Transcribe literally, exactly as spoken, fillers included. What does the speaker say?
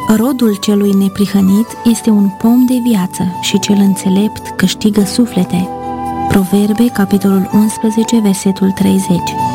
Rodul celui neprihănit este un pom de viață și cel înțelept câștigă suflete. Proverbe, capitolul unsprezece, versetul treizeci.